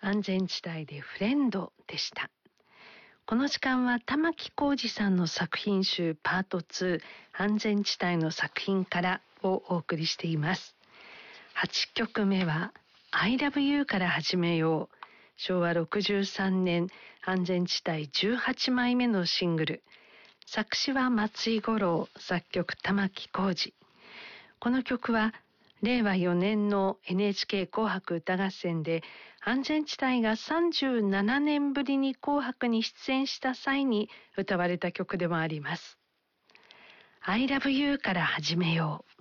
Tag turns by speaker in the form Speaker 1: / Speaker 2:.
Speaker 1: 安全地帯でフレンドでした。この時間は玉置浩二さんの作品集パート2安全地帯の作品からをお送りしています。8曲目は I love you から始めよう。昭和63年安全地帯18枚目のシングル。作詞は松井五郎、作曲玉置浩二。この曲は令和4年の NHK 紅白歌合戦で安全地帯が37年ぶりに紅白に出演した際に歌われた曲でもあります。I love you から始めよう。